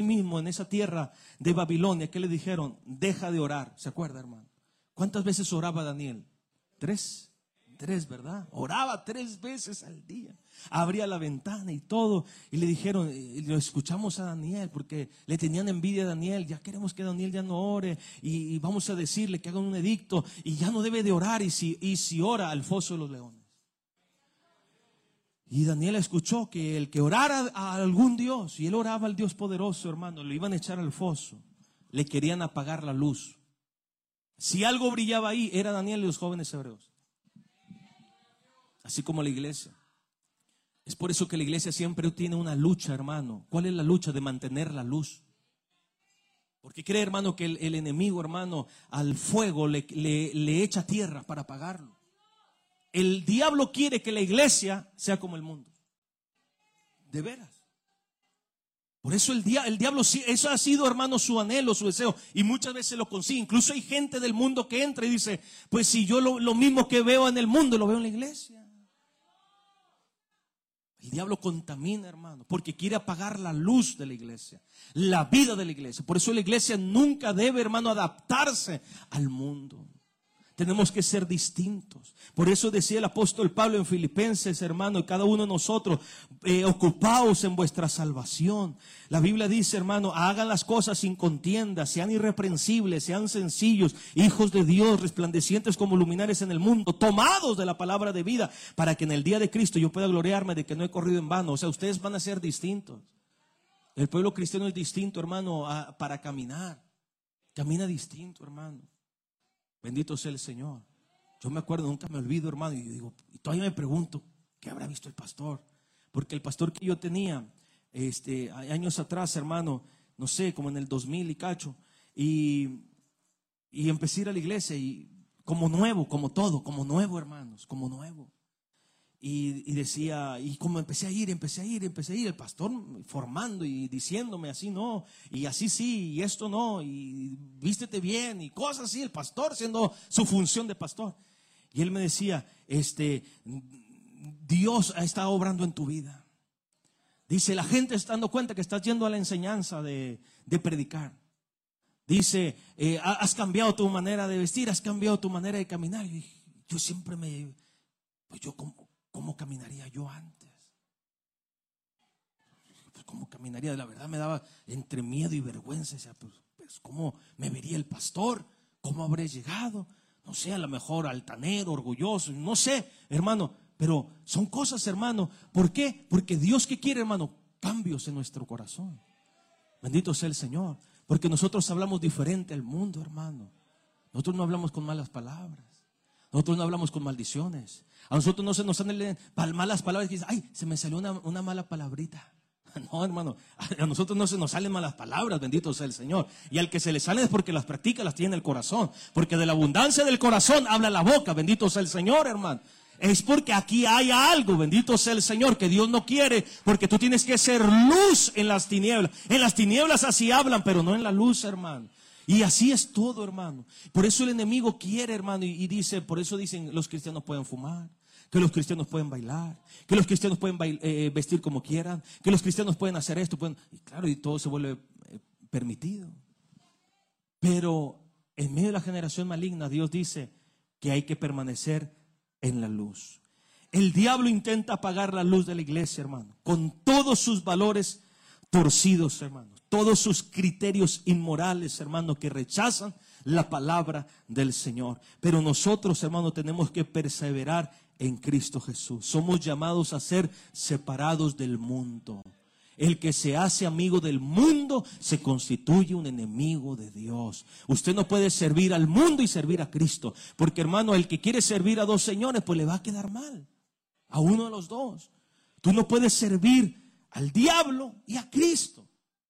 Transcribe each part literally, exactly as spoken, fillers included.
mismo en esa tierra de Babilonia, ¿qué le dijeron? Deja de orar. ¿Se acuerda, hermano? ¿Cuántas veces oraba Daniel? Tres. Tres, ¿verdad? Oraba tres veces al día. Abría la ventana y todo. Y le dijeron, y lo escuchamos a Daniel, porque le tenían envidia a Daniel. Ya queremos que Daniel ya no ore. Y, y vamos a decirle que haga un edicto. Y ya no debe de orar. Y si, y si ora, al foso de los leones. Y Daniel escuchó que el que orara a algún Dios, y él oraba al Dios poderoso, hermano, lo iban a echar al foso. Le querían apagar la luz. Si algo brillaba ahí, era Daniel y los jóvenes hebreos. Así como la iglesia. Es por eso que la iglesia siempre tiene una lucha, hermano. ¿Cuál es la lucha? De mantener la luz. Porque cree, hermano, que el, el enemigo, hermano, al fuego le, le, le echa tierra para apagarlo. El diablo quiere que la iglesia sea como el mundo. De veras. Por eso el, dia, el diablo, eso ha sido, hermano, su anhelo, su deseo. Y muchas veces lo consigue. Incluso hay gente del mundo que entra y dice, pues si yo lo, lo mismo que veo en el mundo, lo veo en la iglesia. El diablo contamina, hermano, porque quiere apagar la luz de la iglesia, la vida de la iglesia. Por eso la iglesia nunca debe, hermano, adaptarse al mundo. Tenemos que ser distintos. Por eso decía el apóstol Pablo en Filipenses, hermano, y cada uno de nosotros, eh, ocupaos en vuestra salvación. La Biblia dice, hermano, hagan las cosas sin contienda, sean irreprensibles, sean sencillos, hijos de Dios, resplandecientes como luminares en el mundo, tomados de la palabra de vida, para que en el día de Cristo yo pueda gloriarme de que no he corrido en vano. O sea, ustedes van a ser distintos. El pueblo cristiano es distinto, hermano, a, para caminar. Camina distinto, hermano. Bendito sea el Señor. Yo me acuerdo, nunca me olvido, hermano, y digo, y todavía me pregunto, ¿qué habrá visto el pastor? Porque el pastor que yo tenía, este, años atrás, hermano, no sé, como en el dos mil y cacho, y, y empecé a ir a la iglesia, y como nuevo, como todo, como nuevo, hermanos, como nuevo. Y, y decía, y como empecé a ir, empecé a ir, empecé a ir, el pastor formando y diciéndome así no, y así sí, y esto no, y vístete bien, y cosas así, el pastor haciendo su función de pastor. Y él me decía, este, Dios está obrando en tu vida. Dice, la gente está dando cuenta que estás yendo a la enseñanza de, de predicar. Dice, eh, has cambiado tu manera de vestir, has cambiado tu manera de caminar. Y yo siempre me, pues yo como ¿cómo caminaría yo antes? Pues ¿cómo caminaría? La verdad me daba entre miedo y vergüenza. O sea, pues, pues ¿cómo me vería el pastor? ¿Cómo habré llegado? No sé, a lo mejor altanero, orgulloso, no sé, hermano. Pero son cosas, hermano. ¿Por qué? Porque Dios, ¿qué quiere, hermano? Cambios en nuestro corazón. Bendito sea el Señor. Porque nosotros hablamos diferente al mundo, hermano. Nosotros no hablamos con malas palabras. Nosotros no hablamos con maldiciones. A nosotros no se nos salen malas palabras que dicen, ay, se me salió una, una mala palabrita. No, hermano, a nosotros no se nos salen malas palabras, bendito sea el Señor. Y al que se le salen es porque las practica, las tiene en el corazón. Porque de la abundancia del corazón habla la boca, bendito sea el Señor, hermano. Es porque aquí hay algo, bendito sea el Señor, que Dios no quiere, porque tú tienes que ser luz en las tinieblas. En las tinieblas así hablan, pero no en la luz, hermano. Y así es todo, hermano. Por eso el enemigo quiere, hermano, y, y dice, por eso dicen, los cristianos pueden fumar, que los cristianos pueden bailar, que los cristianos pueden bail, eh, vestir como quieran, que los cristianos pueden hacer esto, pueden, y claro, y todo se vuelve eh, permitido. Pero en medio de la generación maligna, Dios dice que hay que permanecer en la luz. El diablo intenta apagar la luz de la iglesia, hermano, con todos sus valores torcidos, hermano. Todos sus criterios inmorales, hermano, que rechazan la palabra del Señor. Pero nosotros, hermano, tenemos que perseverar en Cristo Jesús. Somos llamados a ser separados del mundo. El que se hace amigo del mundo se constituye un enemigo de Dios. Usted no puede servir al mundo y servir a Cristo. Porque, hermano, el que quiere servir a dos señores, pues le va a quedar mal. A uno de los dos. Tú no puedes servir al diablo y a Cristo.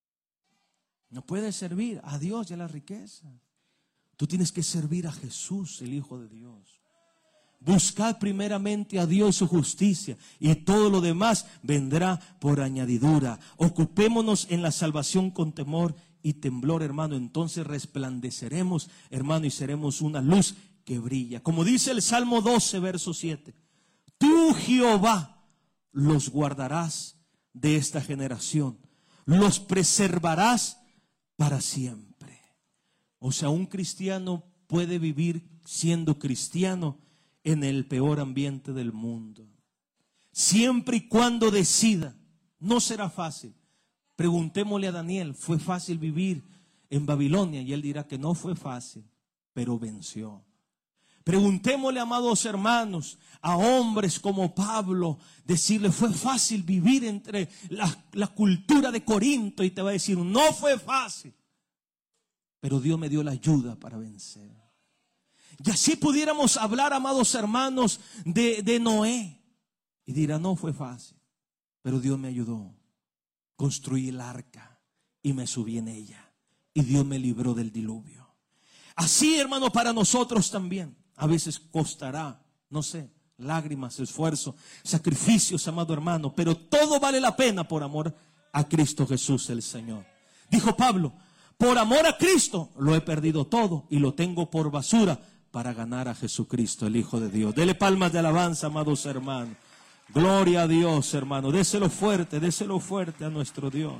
No puedes servir a Dios y a la riqueza. Tú tienes que servir a Jesús, el Hijo de Dios. Buscad primeramente a Dios y su justicia, y todo lo demás vendrá por añadidura. Ocupémonos en la salvación con temor y temblor, hermano. Entonces resplandeceremos, hermano, y seremos una luz que brilla. Como dice el Salmo doce, verso siete. Tú, Jehová, los guardarás de esta generación, los preservarás para siempre. O sea, un cristiano puede vivir siendo cristiano en el peor ambiente del mundo, siempre y cuando decida. No será fácil. Preguntémosle a Daniel, ¿fue fácil vivir en Babilonia? Y él dirá que no fue fácil, pero venció. Preguntémosle, amados hermanos, a hombres como Pablo, decirle, ¿fue fácil vivir entre la, la cultura de Corinto? Y te va a decir, no fue fácil, pero Dios me dio la ayuda para vencer. Y así pudiéramos hablar, amados hermanos, de, de Noé. Y dirá, no fue fácil, pero Dios me ayudó. Construí el arca y me subí en ella. Y Dios me libró del diluvio. Así, hermano, para nosotros también. A veces costará, no sé, lágrimas, esfuerzo, sacrificios, amado hermano. Pero todo vale la pena por amor a Cristo Jesús el Señor. Dijo Pablo, por amor a Cristo lo he perdido todo y lo tengo por basura para ganar a Jesucristo, el Hijo de Dios. Dele palmas de alabanza, amados hermanos. Gloria a Dios, hermano. Déselo fuerte, déselo fuerte a nuestro Dios.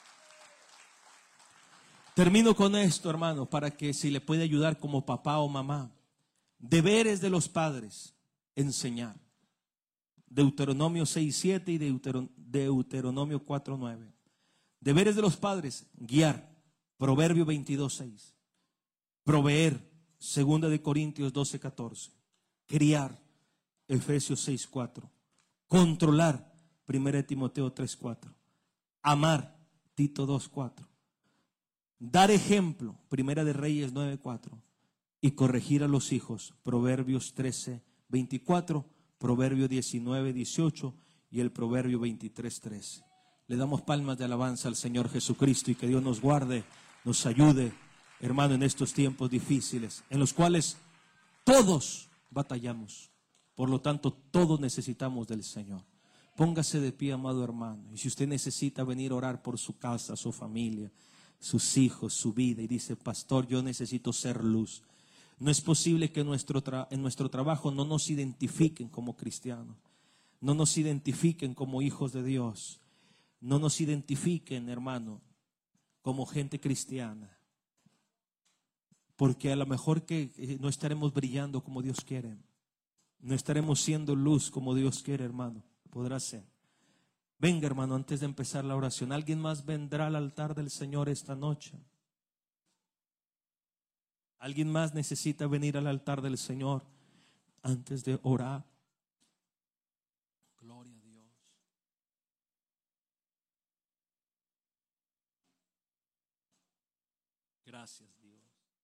Termino con esto, hermano, para que si le puede ayudar como papá o mamá. Deberes de los padres, enseñar. Deuteronomio seis siete y Deuteronomio cuatro nueve. Deberes de los padres, guiar. Proverbio veintidós seis. Proveer. Segunda de Corintios doce catorce. Criar. Efesios seis cuatro. Controlar. Primera de Timoteo tres cuatro. Amar. Tito dos cuatro. Dar ejemplo. Primera de Reyes nueve cuatro. Y corregir a los hijos. Proverbios trece veinticuatro. Proverbio diecinueve dieciocho. Y el Proverbio veintitrés trece. Le damos palmas de alabanza al Señor Jesucristo. Y que Dios nos guarde, nos ayude, hermano, en estos tiempos difíciles, en los cuales todos batallamos. Por lo tanto, todos necesitamos del Señor. Póngase de pie, amado hermano. Y si usted necesita venir a orar por su casa, su familia, sus hijos, su vida, y dice, pastor, yo necesito ser luz. No es posible que nuestro tra- en nuestro trabajo no nos identifiquen como cristianos, no nos identifiquen como hijos de Dios, no nos identifiquen, hermano, como gente cristiana, porque a lo mejor que no estaremos brillando como Dios quiere, no estaremos siendo luz como Dios quiere, hermano. Podrá ser. Venga, hermano, antes de empezar la oración, ¿alguien más vendrá al altar del Señor esta noche? ¿Alguien más necesita venir al altar del Señor antes de orar? Gloria a Dios. Gracias, Dios.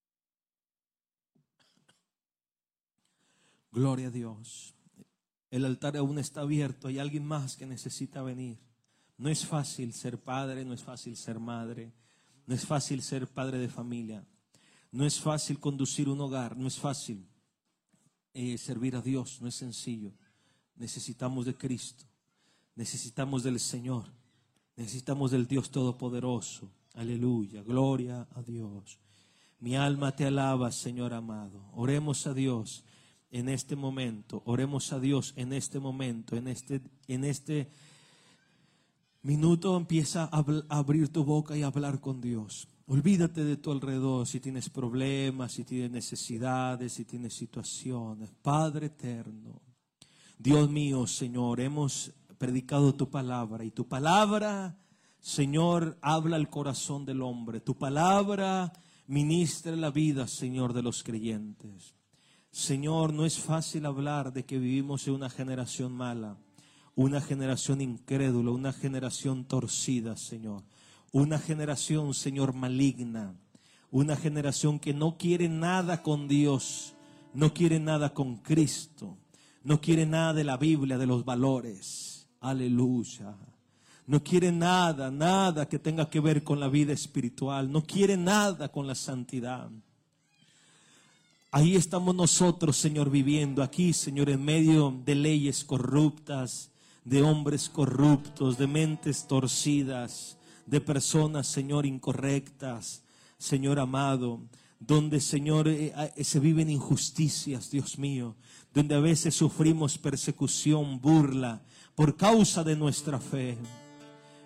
Gloria a Dios. El altar aún está abierto. Hay alguien más que necesita venir. No es fácil ser padre, no es fácil ser madre, no es fácil ser padre de familia, no es fácil conducir un hogar, no es fácil eh, servir a Dios, no es sencillo. Necesitamos de Cristo, necesitamos del Señor, necesitamos del Dios Todopoderoso. Aleluya, gloria a Dios. Mi alma te alaba, Señor amado. Oremos a Dios en este momento, oremos a Dios en este momento, en este, en este minuto. Empieza a, a abrir tu boca y a hablar con Dios. Olvídate de tu alrededor, si tienes problemas, si tienes necesidades, si tienes situaciones. Padre eterno, Dios mío, Señor, hemos predicado tu palabra y tu palabra, Señor, habla al corazón del hombre. Tu palabra ministra la vida, Señor, de los creyentes. Señor, no es fácil hablar de que vivimos en una generación mala, una generación incrédula, una generación torcida, Señor. Una generación, Señor, maligna. Una generación que no quiere nada con Dios, no quiere nada con Cristo, no quiere nada de la Biblia, de los valores. Aleluya. No quiere nada, nada que tenga que ver con la vida espiritual. No quiere nada con la santidad. Ahí estamos nosotros, Señor, viviendo aquí, Señor, en medio de leyes corruptas, de hombres corruptos, de mentes torcidas, de personas, Señor, incorrectas, Señor amado, donde, Señor, eh, eh, se viven injusticias, Dios mío, donde a veces sufrimos persecución, burla, por causa de nuestra fe.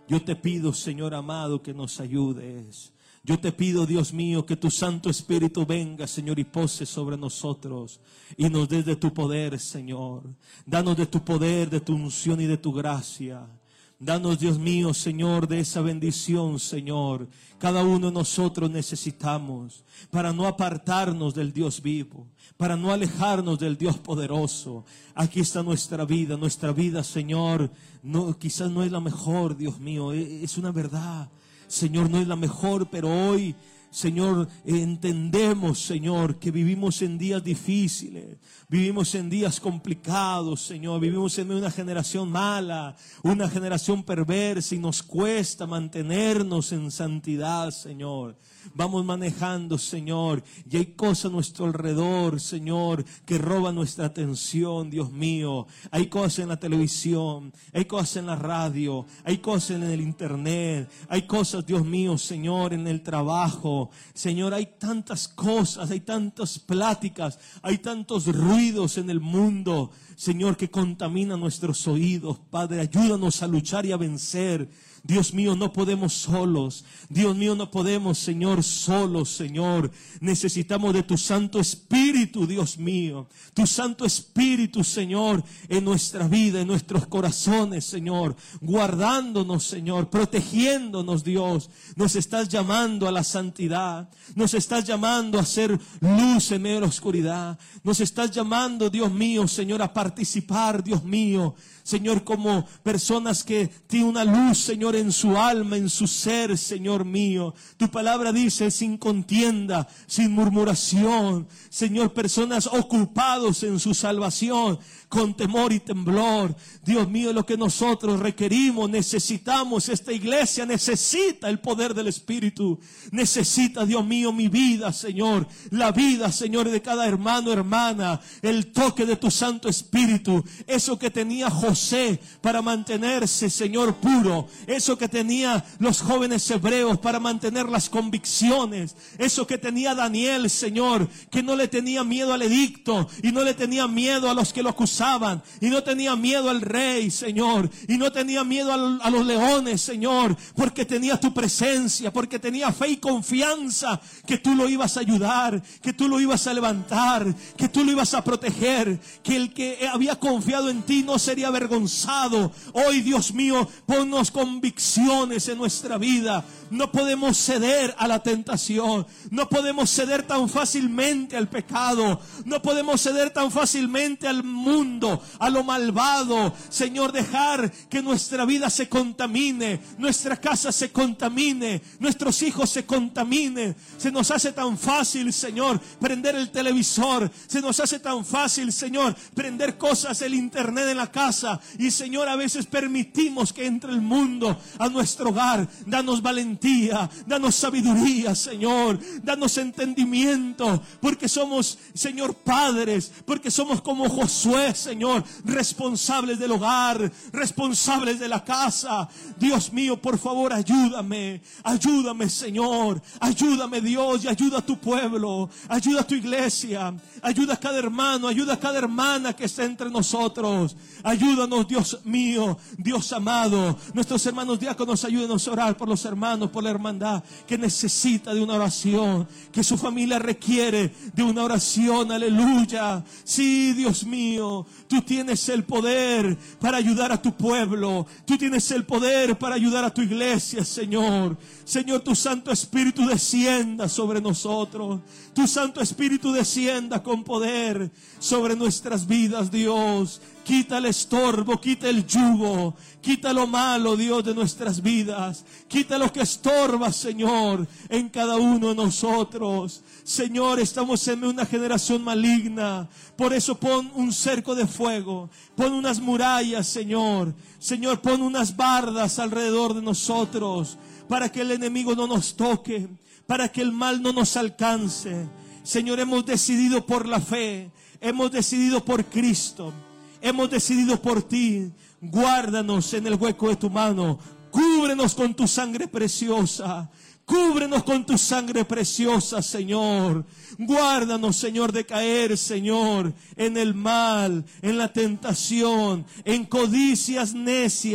Yo te pido, Señor amado, que nos ayudes. Yo te pido, Dios mío, que tu Santo Espíritu venga, Señor, y pose sobre nosotros y nos des de tu poder, Señor. Danos de tu poder, de tu unción y de tu gracia. Danos, Dios mío, Señor, de esa bendición, Señor. Cada uno de nosotros necesitamos para no apartarnos del Dios vivo, para no alejarnos del Dios poderoso. Aquí está nuestra vida, nuestra vida, Señor, no, quizás no es la mejor, Dios mío, es una verdad. Señor, no es la mejor, pero hoy, Señor, entendemos, Señor, que vivimos en días difíciles, vivimos en días complicados, Señor, vivimos en una generación mala, una generación perversa, y nos cuesta mantenernos en santidad, Señor. Vamos manejando, Señor, y hay cosas a nuestro alrededor, Señor, que roban nuestra atención, Dios mío. Hay cosas en la televisión, hay cosas en la radio, hay cosas en el internet, hay cosas, Dios mío, Señor, en el trabajo. Señor, hay tantas cosas, hay tantas pláticas, hay tantos ruidos en el mundo, Señor, que contaminan nuestros oídos. Padre, ayúdanos a luchar y a vencer. Dios mío, no podemos solos. Dios mío, no podemos, Señor, solos, Señor. Necesitamos de tu Santo Espíritu, Dios mío. Tu Santo Espíritu, Señor, en nuestra vida, en nuestros corazones, Señor. Guardándonos, Señor, protegiéndonos, Dios. Nos estás llamando a la santidad. Nos estás llamando a ser luz en medio de la oscuridad. Nos estás llamando, Dios mío, Señor, a participar, Dios mío, Señor, como personas que tienen una luz, Señor, en su alma, en su ser, Señor mío. Tu palabra dice, sin contienda, sin murmuración. Señor, personas ocupados en su salvación, con temor y temblor. Dios mío, lo que nosotros requerimos, necesitamos, esta iglesia necesita el poder del Espíritu. Necesita, Dios mío, mi vida, Señor. La vida, Señor, de cada hermano, hermana. El toque de tu Santo Espíritu. Eso que tenía José para mantenerse, Señor, puro. Eso que tenía los jóvenes hebreos para mantener las convicciones. Eso que tenía Daniel, Señor, que no le tenía miedo al edicto y no le tenía miedo a los que lo acusaban, y no tenía miedo al rey, Señor, y no tenía miedo a, a los leones, Señor, porque tenía tu presencia, porque tenía fe y confianza que tú lo ibas a ayudar, que tú lo ibas a levantar, que tú lo ibas a proteger, que el que había confiado en ti no sería avergonzado. Hoy, Dios mío, ponnos convicciones en nuestra vida. No podemos ceder a la tentación, no podemos ceder tan fácilmente al pecado, no podemos ceder tan fácilmente al mundo, a lo malvado. Señor, dejar que nuestra vida se contamine, nuestra casa se contamine, nuestros hijos se contaminen. Se nos hace tan fácil, Señor, prender el televisor, se nos hace tan fácil, Señor, prender cosas del internet en la casa, y Señor, a veces permitimos que entre el mundo a nuestro hogar. Danos valentía, danos sabiduría, Señor, danos entendimiento, porque somos, Señor, padres, porque somos como Josué, Señor, responsables del hogar, responsables de la casa. Dios mío, por favor, ayúdame, ayúdame, Señor, ayúdame, Dios, y ayuda a tu pueblo, ayuda a tu iglesia, ayuda a cada hermano, ayuda a cada hermana que está entre nosotros. Ayúdanos, Dios mío, Dios amado. Nuestros hermanos diáconos, ayúdenos a orar por los hermanos, por la hermandad que necesita de una oración, que su familia requiere de una oración. Aleluya. Sí, Dios mío, tú tienes el poder para ayudar a tu pueblo, tú tienes el poder para ayudar a tu iglesia, Señor. Señor, tu Santo Espíritu descienda sobre nosotros, tu Santo Espíritu descienda con poder sobre nuestras vidas, Dios. Quita el estorbo, quita el yugo, quita lo malo, Dios, de nuestras vidas. Quita lo que estorba, Señor, en cada uno de nosotros. Señor, estamos en una generación maligna. Por eso pon un cerco de fuego, pon unas murallas, Señor. Señor, pon unas bardas alrededor de nosotros, para que el enemigo no nos toque, para que el mal no nos alcance. Señor, hemos decidido por la fe, hemos decidido por Cristo, hemos decidido por ti. Guárdanos en el hueco de tu mano, cúbrenos con tu sangre preciosa. Cúbrenos con tu sangre preciosa, Señor. Guárdanos, Señor, de caer, Señor, en el mal, en la tentación, en codicias necias,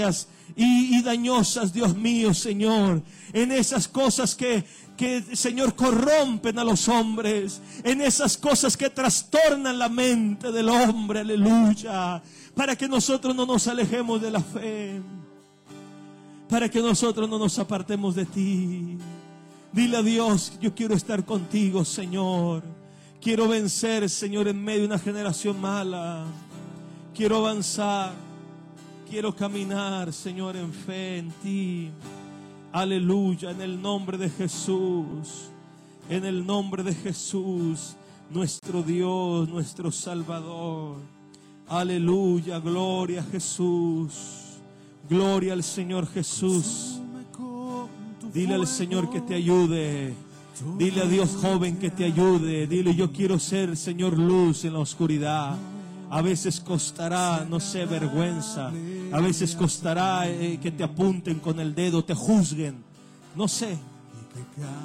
y, y dañosas, Dios mío, Señor, en esas cosas que, que, Señor, corrompen a los hombres, en esas cosas que trastornan la mente del hombre, aleluya, para que nosotros no nos alejemos de la fe, para que nosotros no nos apartemos de ti. Dile a Dios: yo quiero estar contigo, Señor. Quiero vencer, Señor, en medio de una generación mala. Quiero avanzar. Quiero caminar, Señor, en fe en ti. Aleluya, en el nombre de Jesús. En el nombre de Jesús, nuestro Dios, nuestro Salvador. Aleluya, gloria a Jesús. Gloria al Señor Jesús. Dile al Señor que te ayude. Dile a Dios, joven, que te ayude. Dile: yo quiero ser, Señor, luz en la oscuridad. A veces costará, no sé, vergüenza. A veces costará eh, que te apunten con el dedo, te juzguen. No sé.